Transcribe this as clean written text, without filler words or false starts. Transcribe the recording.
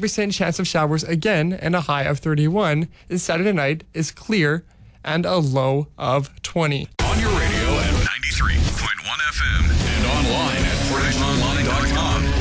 50% chance of showers again and a high of 31. And Saturday night is clear and a low of 20. On your radio at 93.1 FM and online at FreshOnline.com.